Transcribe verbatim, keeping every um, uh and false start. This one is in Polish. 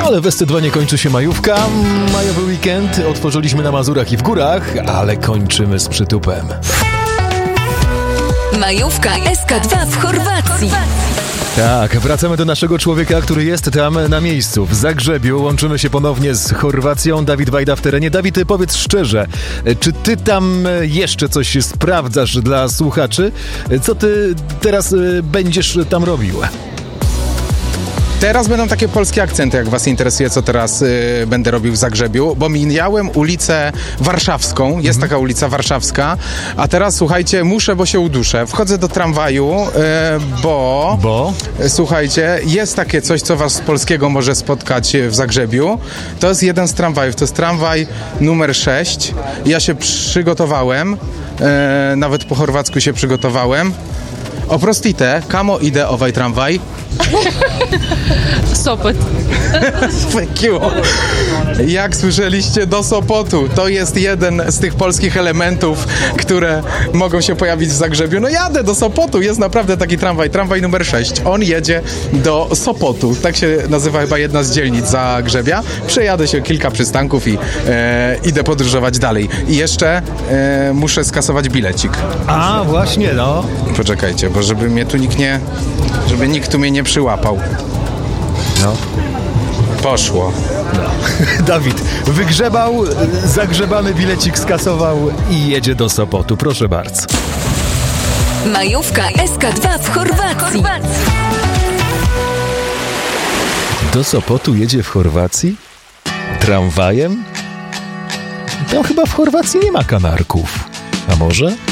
Ale w S C dwa nie kończy się majówka. Majowy weekend otworzyliśmy na Mazurach i w górach, ale kończymy z przytupem. Majówka S K dwa w Chorwacji. Tak, wracamy do naszego człowieka, który jest tam na miejscu, w Zagrzebiu. Łączymy się ponownie z Chorwacją. Dawid Wajda w terenie. Dawid, powiedz szczerze, czy ty tam jeszcze coś sprawdzasz dla słuchaczy? Co ty teraz będziesz tam robił? Teraz będą takie polskie akcenty, jak was interesuje, co teraz y, będę robił w Zagrzebiu, bo mijałem ulicę Warszawską, jest mhm. taka ulica Warszawska, a teraz, słuchajcie, muszę, bo się uduszę. Wchodzę do tramwaju, y, bo, bo? Y, słuchajcie, jest takie coś, co was z polskiego może spotkać w Zagrzebiu. To jest jeden z tramwajów, to jest tramwaj numer sześć. Ja się przygotowałem, y, nawet po chorwacku się przygotowałem. Oprostite, kamo ide ovaj tramvaj? Sopot. Thank you. Jak słyszeliście, do Sopotu. To jest jeden z tych polskich elementów, które mogą się pojawić w Zagrzebiu. No jadę do Sopotu, jest naprawdę taki tramwaj, tramwaj numer sześć. On jedzie do Sopotu. Tak się nazywa chyba jedna z dzielnic Zagrzebia. Przejadę się kilka przystanków i e, idę podróżować dalej. I jeszcze e, muszę skasować bilecik. A, właśnie, no. Poczekajcie, bo żeby mnie tu nikt nie... żeby nikt tu mnie nie przyłapał. No. Poszło. No. Dawid wygrzebał, zagrzebany bilecik skasował i jedzie do Sopotu. Proszę bardzo. Majówka S K dwa w Chorwacji. Do Sopotu jedzie w Chorwacji? Tramwajem? Tam chyba w Chorwacji nie ma kanarków. A może?